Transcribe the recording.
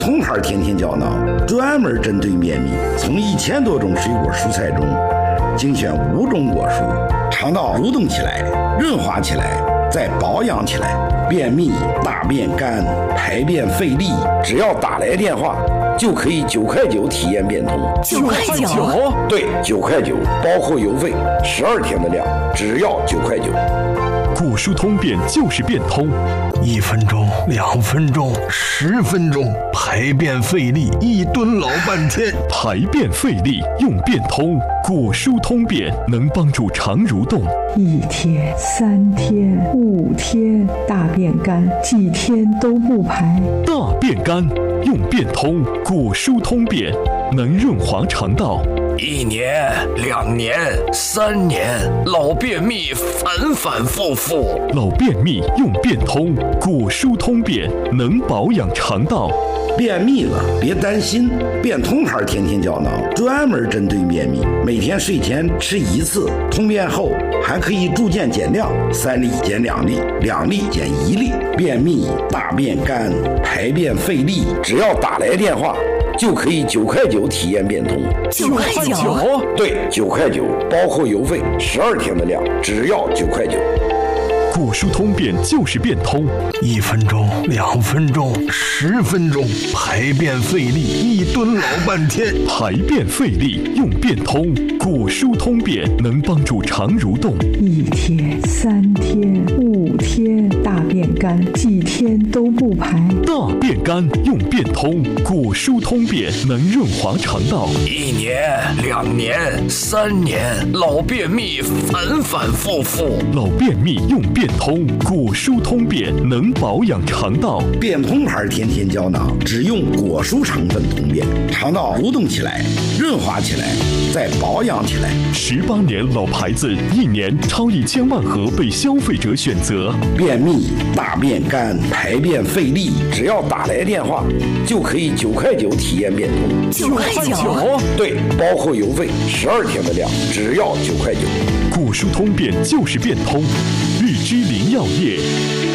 通牌甜甜胶囊专门针对便秘，从1000多种水果蔬菜中精选5种果蔬，肠道蠕动起来，润滑起来，再保养起来。便秘、大便干、排便费力，只要打来电话，就可以9块9体验变通。 9块9？ 对，9块9，包括邮费，12天的量，只要9块9。 果蔬通便就是变通 ，1分钟、2分钟、10分钟，排便费力一蹲老半天。 排便费力用变通，果蔬通便能帮助肠蠕动。 1天、3天、5天，大便干，几天都不排。 大便干用变通，果蔬通便能润滑肠道。 1年、2年、3年，老便秘反反复复。 老便秘用变通，果蔬通便能保养肠道。 便秘了别担心，变通牌甜甜胶囊专门针对便秘，每天睡前吃1次，通便后还可以逐渐减量，3粒减2粒，2粒减1粒。便秘、大便干、排便费力，只要打来电话，就可以9块9体验变通。 9块9？ 对，9块9，包括邮费12天的量，只要9块9。 果蔬通便就是变通 ，1分钟、2分钟、10分钟，排便费力一蹲老半天。 排便费力用变通，果蔬通便能帮助肠蠕动。 1天、3天、5天，大便干，几天都不排。 大便干用变通，果蔬通便能润滑肠道。 1年、2年、3年，老便秘反反复复。 老便秘用变通，果蔬通便能保养肠道。 变通牌甜甜胶囊只用果蔬成分通便，肠道蠕动起来，润滑起来，再保养起来。 18年老牌子，1年超1000万盒被消费者选择。 便秘、大便干、排便费力，只要打来电话，就可以9块9体验变通。 9块9？ 对，包括邮费12天的量，只要9块9。 果蔬通便就是变通，日之林药业。